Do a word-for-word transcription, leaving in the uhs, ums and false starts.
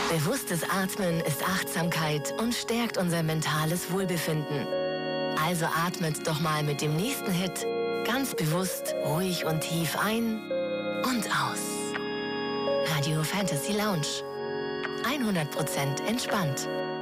Bewusstes Atmen ist Achtsamkeit und stärkt unser mentales Wohlbefinden. Also atmet doch mal mit dem nächsten Hit ganz bewusst, ruhig und tief ein und aus. Radio Fantasy Lounge. hundert Prozent entspannt.